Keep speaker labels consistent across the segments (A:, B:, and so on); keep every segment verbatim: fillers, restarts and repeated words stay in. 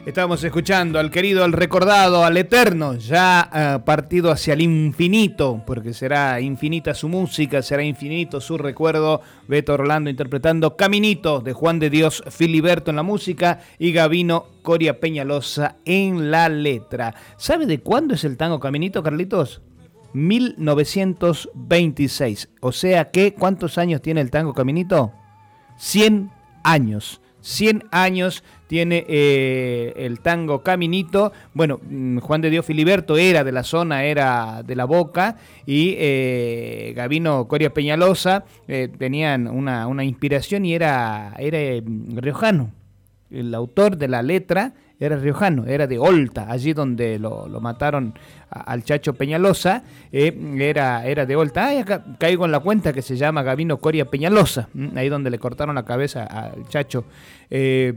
A: Estábamos escuchando al querido, al recordado, al eterno, ya uh, partido hacia el infinito, porque será infinita su música, será infinito su recuerdo. Beto Orlando interpretando Caminito, de Juan de Dios Filiberto en la música y Gabino Coria Peñalosa en la letra. ¿Sabe de cuándo es el tango Caminito, Carlitos? mil novecientos veintiséis. O sea que, ¿cuántos años tiene el tango Caminito? cien años. cien años tiene eh, el tango Caminito. Bueno, Juan de Dios Filiberto era de la zona, era de La Boca, y eh, Gabino Coria Peñalosa eh, tenían una, una inspiración y era, era eh, riojano. El autor de la letra era riojano, era de Olta, allí donde lo, lo mataron a, al Chacho Peñalosa, eh, era, era de Olta. Ay, acá caigo en la cuenta que se llama Gabino Coria Peñalosa, ahí donde le cortaron la cabeza al Chacho, eh,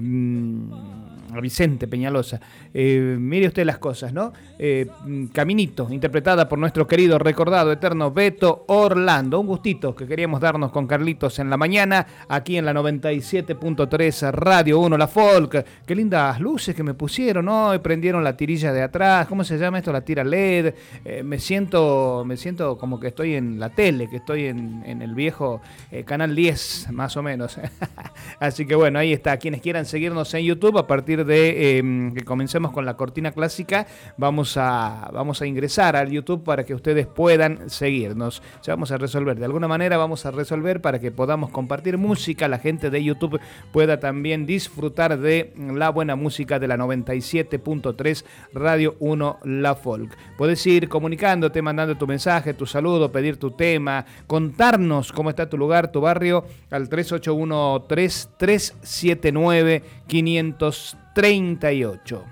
A: a Vicente Peñalosa. Eh, mire usted las cosas, ¿no? Eh, Caminito, interpretada por nuestro querido, recordado, eterno Beto Orlando. Un gustito que queríamos darnos con Carlitos en la mañana, aquí en la noventa y siete punto tres Radio uno, La Folk. Qué lindas luces que me pusieron, ¿no? Y prendieron la tirilla de atrás. ¿Cómo se llama esto? La tira L E D. Eh, me siento me siento como que estoy en la tele, que estoy en, en el viejo eh, Canal diez, más o menos. Así que bueno, ahí está. Quienes quieran seguirnos en YouTube, a partir de eh, que comencemos con la cortina clásica, vamos a, vamos a ingresar al YouTube para que ustedes puedan seguirnos. Ya vamos a resolver, de alguna manera vamos a resolver para que podamos compartir música, la gente de YouTube pueda también disfrutar de la buena música de la noventa y siete punto tres Radio uno, La Folk. Puedes ir comunicándote, mandando tu mensaje, tu saludo, pedir tu tema, contarnos cómo está tu lugar, tu barrio, al tres ocho uno, tres tres siete nueve, cinco tres ocho.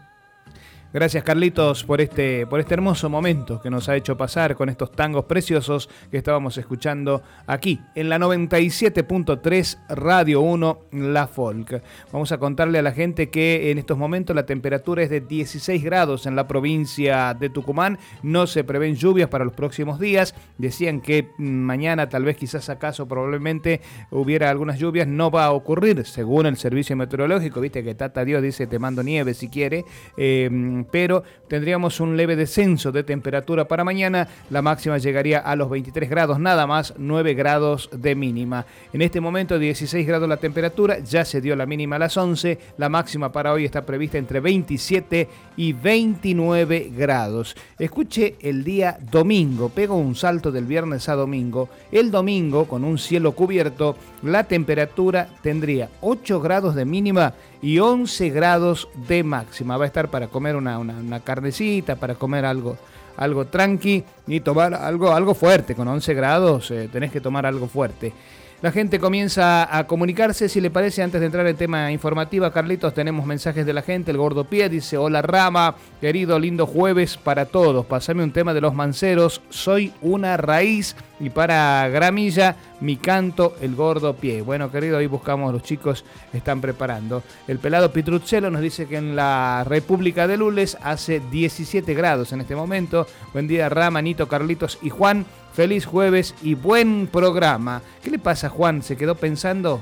A: Gracias, Carlitos, por este, por este hermoso momento que nos ha hecho pasar con estos tangos preciosos que estábamos escuchando aquí en la noventa y siete punto tres Radio uno, La Folk. Vamos a contarle a la gente que en estos momentos la temperatura es de dieciséis grados en la provincia de Tucumán. No se prevén lluvias para los próximos días. Decían que mañana, tal vez, quizás, acaso, probablemente hubiera algunas lluvias. No va a ocurrir, según el servicio meteorológico. Viste que Tata Dios dice: te mando nieve si quiere. Eh, pero tendríamos un leve descenso de temperatura para mañana. La máxima llegaría a los veintitrés grados, nada más, nueve grados de mínima. En este momento dieciséis grados la temperatura, ya se dio la mínima a las once, la máxima para hoy está prevista entre veintisiete y veintinueve grados. Escuche el día domingo, pego un salto del viernes a domingo. El domingo, con un cielo cubierto, la temperatura tendría ocho grados de mínima y once grados de máxima. Va a estar para comer una, una, una carnecita, para comer algo, algo tranqui y tomar algo, algo fuerte. Con once grados eh, tenés que tomar algo fuerte. La gente comienza a comunicarse, si le parece, antes de entrar en tema informativo. Carlitos, tenemos mensajes de la gente. El Gordo Pie dice: hola Rama, querido, lindo jueves para todos. Pasame un tema de Los Manceros, Soy una raíz. Y para Gramilla, Mi canto, El Gordo Pie. Bueno, querido, ahí buscamos, los chicos están preparando. El Pelado Pitruzzelo nos dice que en la República de Lules hace diecisiete grados en este momento. Buen día, Rama, Nito, Carlitos y Juan. Feliz jueves y buen programa. ¿Qué le pasa, Juan? ¿Se quedó pensando?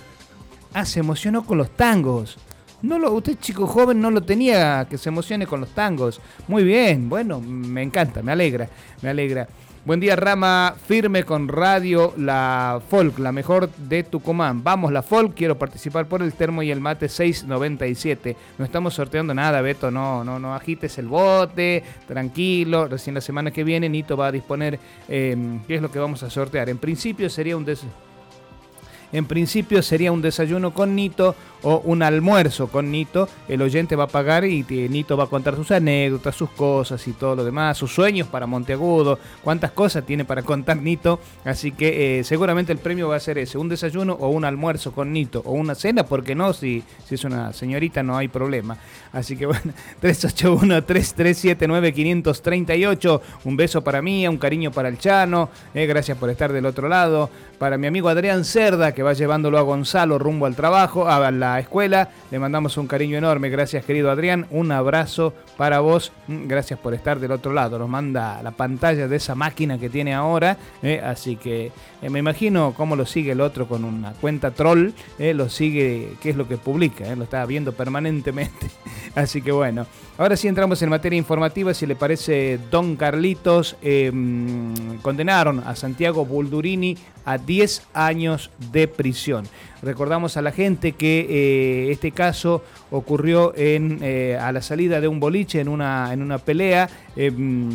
A: Ah, se emocionó con los tangos. No lo, usted, chico joven, no lo tenía que se emocione con los tangos. Muy bien, bueno, me encanta, me alegra, me alegra. Buen día, Rama, firme con Radio La Folk, la mejor de Tucumán. Vamos, La Folk, quiero participar por el termo y el mate seiscientos noventa y siete. No estamos sorteando nada, Beto, no, no, no agites el bote, tranquilo. Recién la semana que viene Nito va a disponer eh, qué es lo que vamos a sortear. En principio sería un des... En principio sería un desayuno con Nito o un almuerzo con Nito. El oyente va a pagar y Nito va a contar sus anécdotas, sus cosas y todo lo demás, sus sueños para Monteagudo, cuántas cosas tiene para contar Nito. Así que eh, seguramente el premio va a ser ese, un desayuno o un almuerzo con Nito, o una cena, porque no, si, si es una señorita no hay problema. Así que bueno, tres ocho uno, tres tres siete nueve, cinco tres ocho, un beso para mí, un cariño para el Chano, eh, gracias por estar del otro lado. Para mi amigo Adrián Cerda, que va llevándolo a Gonzalo rumbo al trabajo, a la escuela, le mandamos un cariño enorme. Gracias, querido Adrián, un abrazo para vos, gracias por estar del otro lado. Nos manda la pantalla de esa máquina que tiene ahora, eh, así que eh, me imagino cómo lo sigue el otro con una cuenta troll, eh, lo sigue, qué es lo que publica, eh, lo está viendo permanentemente. Así que bueno, ahora sí entramos en materia informativa. Si le parece, don Carlitos, eh, condenaron a Santiago Buldurini a diez años de prisión. Recordamos a la gente que eh, este caso ocurrió en, eh, a la salida de un boliche en una, en una pelea. Eh,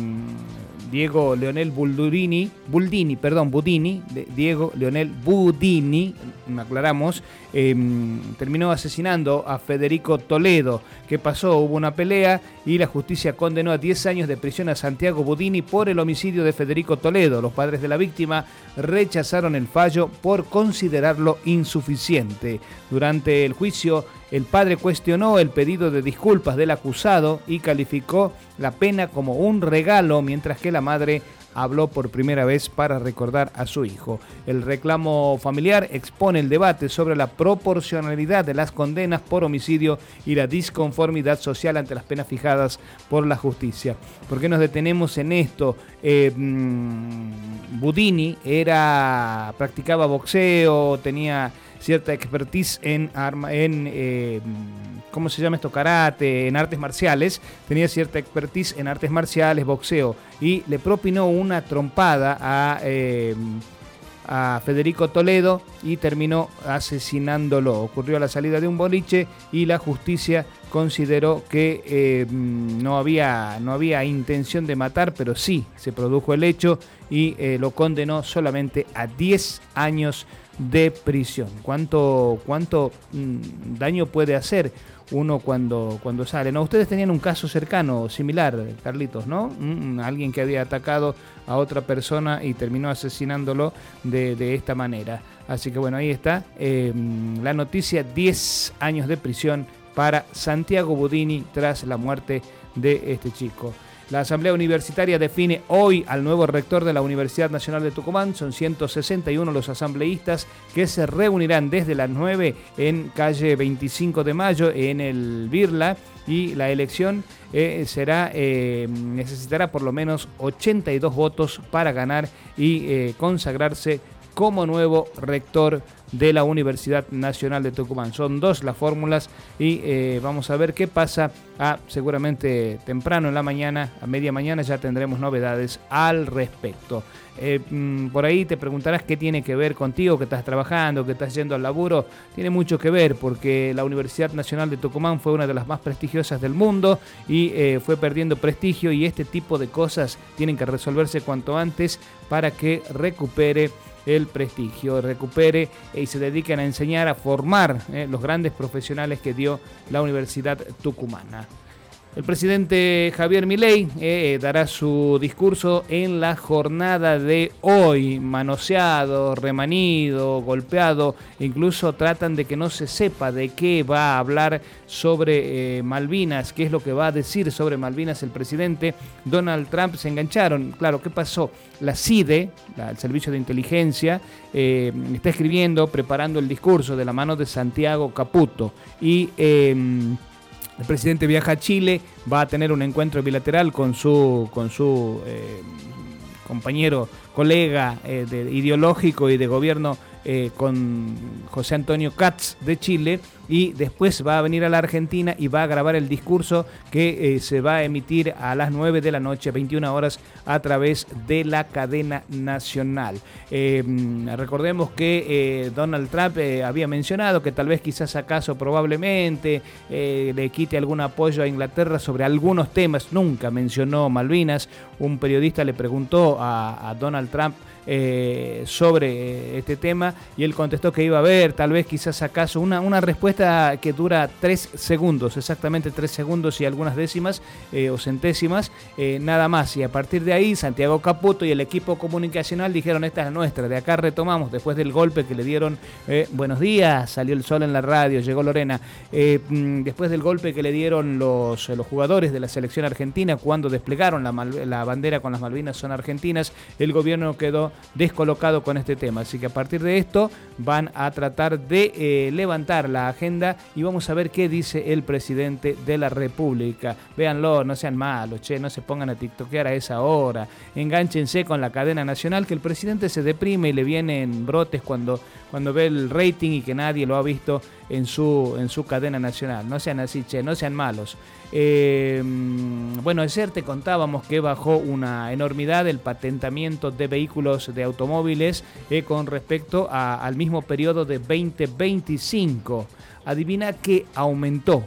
A: Diego Leonel Buldurini, Buldini, perdón, Budini, Diego Leonel Budini, aclaramos, eh, terminó asesinando a Federico Toledo. ¿Qué pasó? Hubo una pelea y la justicia condenó a diez años de prisión a Santiago Budini por el homicidio de Federico Toledo. Los padres de la víctima rechazaron el fallo por considerarlo insuficiente. Durante el juicio, el padre cuestionó el pedido de disculpas del acusado y calificó la pena como un regalo, mientras que la madre habló por primera vez para recordar a su hijo. El reclamo familiar expone el debate sobre la proporcionalidad de las condenas por homicidio y la disconformidad social ante las penas fijadas por la justicia. ¿Por qué nos detenemos en esto? Eh, Budini era, practicaba boxeo, tenía cierta expertise en, arma, en eh, ¿cómo se llama esto? Karate, en artes marciales. Tenía cierta expertise en artes marciales, boxeo, y le propinó una trompada a, eh, a Federico Toledo y terminó asesinándolo. Ocurrió a la salida de un boliche y la justicia consideró que eh, no había, no había intención de matar, pero sí se produjo el hecho y eh, lo condenó solamente a diez años de prisión. ¿Cuánto, cuánto mmm, daño puede hacer uno cuando, cuando sale? ¿No? Ustedes tenían un caso cercano, similar, Carlitos, ¿no? Mm, alguien que había atacado a otra persona y terminó asesinándolo de, de esta manera. Así que bueno, ahí está eh, la noticia, diez años de prisión para Santiago Budini tras la muerte de este chico. La Asamblea Universitaria define hoy al nuevo rector de la Universidad Nacional de Tucumán. Son ciento sesenta y uno los asambleístas que se reunirán desde las nueve en calle veinticinco de mayo en el Birla, y la elección eh, será eh, necesitará por lo menos ochenta y dos votos para ganar y eh, consagrarse como nuevo rector de la Universidad Nacional de Tucumán. Son dos las fórmulas y eh, vamos a ver qué pasa. Ah, seguramente temprano en la mañana, a media mañana, ya tendremos novedades al respecto. Eh, por ahí te preguntarás qué tiene que ver contigo, que estás trabajando, que estás yendo al laburo. Tiene mucho que ver porque la Universidad Nacional de Tucumán fue una de las más prestigiosas del mundo y eh, fue perdiendo prestigio, y este tipo de cosas tienen que resolverse cuanto antes para que recupere el prestigio, recupere y se dediquen a enseñar, a formar eh, los grandes profesionales que dio la Universidad Tucumana. El presidente Javier Milei eh, dará su discurso en la jornada de hoy, manoseado, remanido, golpeado. Incluso tratan de que no se sepa de qué va a hablar sobre eh, Malvinas, qué es lo que va a decir sobre Malvinas el presidente. Donald Trump se engancharon. Claro, ¿qué pasó? La C I D E, la, el Servicio de Inteligencia, eh, está escribiendo, preparando el discurso de la mano de Santiago Caputo. Y Eh, el presidente viaja a Chile, va a tener un encuentro bilateral con su, con su eh, compañero, colega eh, de, ideológico y de gobierno, eh, con José Antonio Katz de Chile, y después va a venir a la Argentina y va a grabar el discurso que eh, se va a emitir a las nueve de la noche, veintiuna horas, a través de la cadena nacional. Eh, recordemos que eh, Donald Trump eh, había mencionado que tal vez, quizás, acaso, probablemente eh, le quite algún apoyo a Inglaterra sobre algunos temas. Nunca mencionó Malvinas. Un periodista le preguntó a, a Donald Trump Eh, sobre eh, este tema y él contestó que iba a haber, tal vez, quizás, acaso, una, una respuesta que dura tres segundos, exactamente tres segundos y algunas décimas eh, o centésimas, eh, nada más. Y a partir de ahí, Santiago Caputo y el equipo comunicacional dijeron: esta es la nuestra, de acá retomamos, después del golpe que le dieron. Eh, buenos días, salió el sol en la radio, llegó Lorena. Eh, después del golpe que le dieron los, los jugadores de la selección argentina cuando desplegaron la, la bandera con las Malvinas son argentinas, el gobierno quedó descolocado con este tema. Así que a partir de esto van a tratar de eh, levantar la agenda agenda y vamos a ver qué dice el presidente de la República. Véanlo, no sean malos, che, no se pongan a tiktokear a esa hora. Engánchense con la cadena nacional, que el presidente se deprime y le vienen brotes cuando, cuando ve el rating y que nadie lo ha visto en su, en su cadena nacional. No sean así, che, no sean malos. Eh, bueno, ayer te contábamos que bajó una enormidad el patentamiento de vehículos de automóviles eh, con respecto a, al mismo periodo de veinte veinticinco. Adivina qué aumentó.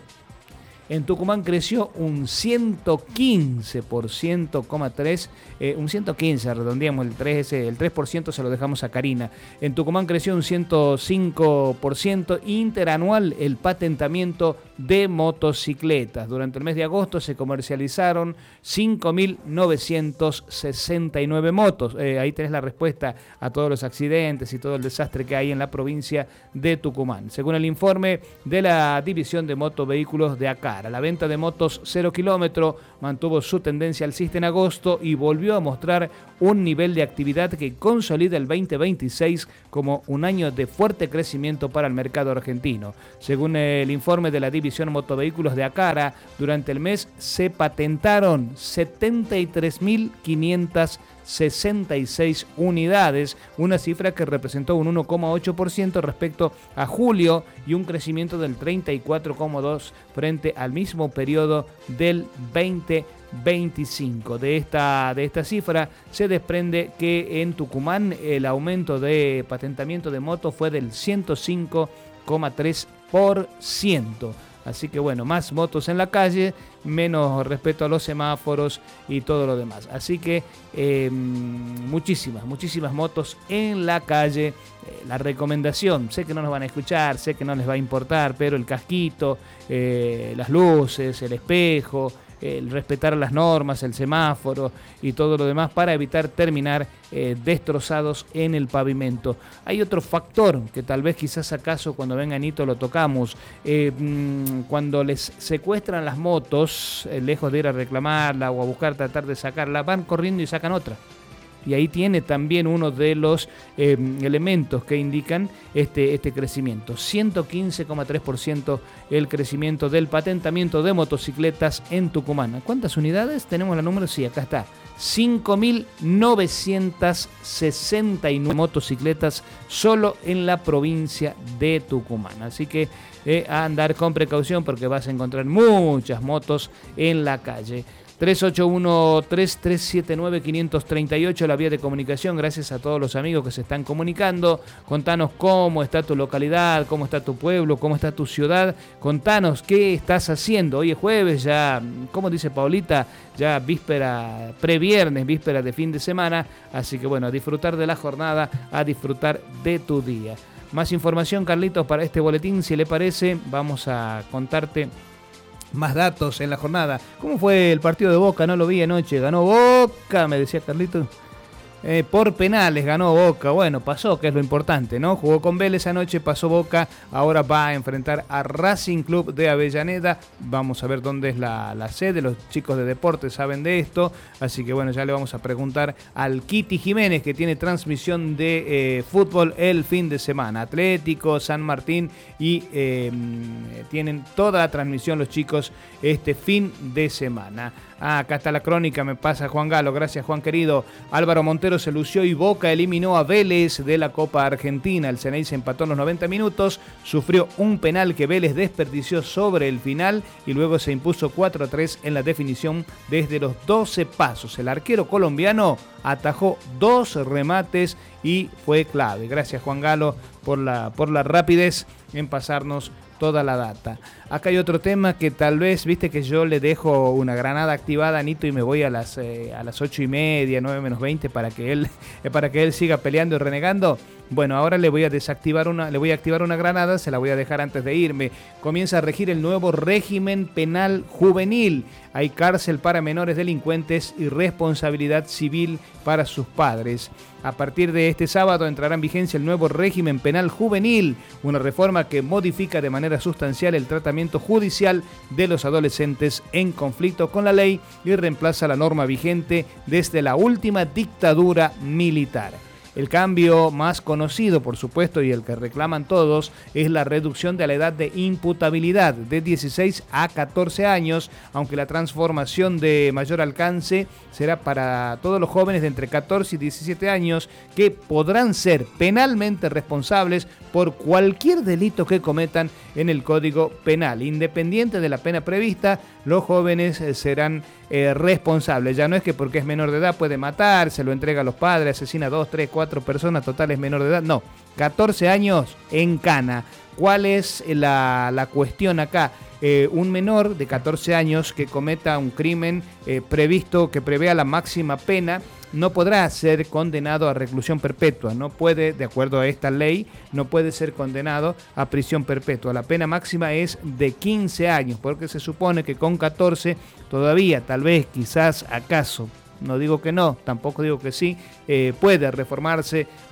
A: En Tucumán creció un ciento quince por ciento, tres, eh, un ciento quince, redondeamos el tres, el tres por ciento se lo dejamos a Karina. En Tucumán creció un ciento cinco por ciento interanual el patentamiento de motocicletas. Durante el mes de agosto se comercializaron cinco mil novecientos sesenta y nueve motos. Eh, ahí tenés la respuesta a todos los accidentes y todo el desastre que hay en la provincia de Tucumán. Según el informe de la División de Motovehículos de Acara, la venta de motos cero kilómetro mantuvo su tendencia alcista en agosto y volvió a mostrar un nivel de actividad que consolida el veinte veintiséis como un año de fuerte crecimiento para el mercado argentino. Según el informe de la División Motovehículos de Acara, durante el mes se patentaron setenta y tres mil quinientas sesenta y seis unidades, una cifra que representó un uno coma ocho por ciento respecto a julio y un crecimiento del treinta y cuatro coma dos por ciento frente al mismo periodo del veinte veinticinco. De esta, de esta cifra se desprende que en Tucumán el aumento de patentamiento de motos fue del ciento cinco coma tres por ciento. Así que bueno, más motos en la calle, menos respeto a los semáforos y todo lo demás. Así que eh, muchísimas, muchísimas motos en la calle. Eh, la recomendación, sé que no nos van a escuchar, sé que no les va a importar, pero el casquito, eh, las luces, el espejo, el respetar las normas, el semáforo y todo lo demás para evitar terminar eh, destrozados en el pavimento. Hay otro factor que tal vez quizás acaso cuando venga Nito lo tocamos. Eh, cuando les secuestran las motos, eh, lejos de ir a reclamarla o a buscar tratar de sacarla, van corriendo y sacan otra. Y ahí tiene también uno de los eh, elementos que indican este, este crecimiento. ciento quince coma tres por ciento el crecimiento del patentamiento de motocicletas en Tucumán. ¿Cuántas unidades? Tenemos la número, sí, acá está. cinco mil novecientas sesenta y nueve motocicletas solo en la provincia de Tucumán. Así que eh, a andar con precaución porque vas a encontrar muchas motos en la calle. tres ocho uno, tres tres siete nueve, cinco tres ocho, la vía de comunicación. Gracias a todos los amigos que se están comunicando. Contanos cómo está tu localidad, cómo está tu pueblo, cómo está tu ciudad. Contanos qué estás haciendo. Hoy es jueves, ya, como dice Paulita, ya víspera, previernes, víspera de fin de semana. Así que bueno, a disfrutar de la jornada, a disfrutar de tu día. Más información, Carlitos, para este boletín, si le parece. Vamos a contarte más datos en la jornada. ¿Cómo fue el partido de Boca? No lo vi anoche. Ganó Boca, me decía Carlitos. Eh, por penales ganó Boca. Bueno, pasó, que es lo importante, ¿no? Jugó con Vélez anoche, pasó Boca. Ahora va a enfrentar a Racing Club de Avellaneda. Vamos a ver dónde es la, la sede. Los chicos de deportes saben de esto. Así que bueno, ya le vamos a preguntar al Kitty Jiménez, que tiene transmisión de eh, fútbol el fin de semana. Atlético, San Martín y eh, tienen toda la transmisión los chicos este fin de semana. Ah, acá está la crónica, me pasa Juan Galo, gracias Juan querido. Álvaro Montero se lució y Boca eliminó a Vélez de la Copa Argentina. El Ceney se empató en los noventa minutos, sufrió un penal que Vélez desperdició sobre el final y luego se impuso cuatro a tres en la definición desde los doce pasos. El arquero colombiano atajó dos remates y fue clave. Gracias Juan Galo por la, por la rapidez en pasarnos toda la data. Acá hay otro tema que tal vez, viste que yo le dejo una granada activada a Nito y me voy a las eh, a las ocho y media, nueve menos veinte para que él eh, para que él siga peleando y renegando. Bueno, ahora le voy a desactivar una, le voy a activar una granada, se la voy a dejar antes de irme. Comienza a regir el nuevo régimen penal juvenil. Hay cárcel para menores delincuentes y responsabilidad civil para sus padres. A partir de este sábado entrará en vigencia el nuevo régimen penal juvenil, una reforma que modifica de manera sustancial el tratamiento judicial de los adolescentes en conflicto con la ley y reemplaza la norma vigente desde la última dictadura militar. El cambio más conocido, por supuesto, y el que reclaman todos, es la reducción de la edad de imputabilidad de dieciséis a catorce años, aunque la transformación de mayor alcance será para todos los jóvenes de entre catorce y diecisiete años que podrán ser penalmente responsables por cualquier delito que cometan en el Código Penal. Independiente de la pena prevista, los jóvenes serán eh, responsables. Ya no es que porque es menor de edad puede matar, se lo entrega a los padres, asesina a dos, tres, cuatro personas, total es menor de edad. No, catorce años en cana. ¿Cuál es la, la cuestión acá? Eh, un menor de catorce años que cometa un crimen eh, previsto que prevea la máxima pena no podrá ser condenado a reclusión perpetua, no puede, de acuerdo a esta ley, no puede ser condenado a prisión perpetua. La pena máxima es de quince años, porque se supone que con catorce todavía, tal vez, quizás, acaso, no digo que no, tampoco digo que sí, eh, puede reformarse